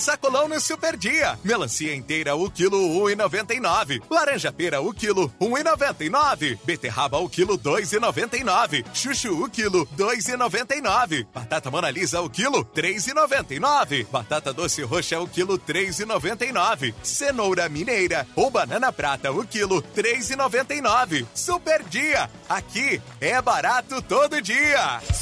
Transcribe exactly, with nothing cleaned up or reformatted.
Sacolão no Super Dia. Melancia inteira o quilo um e noventa e nove. Laranja pera o quilo um e noventa e nove. Beterraba o quilo dois e noventa e nove. Chuchu o quilo dois e noventa e nove. Batata Mona Lisa o quilo três e noventa e nove. Batata doce roxa o quilo três e noventa e nove. Cenoura mineira ou banana prata o quilo três e noventa e nove. Super Dia. Aqui é barato todo dia.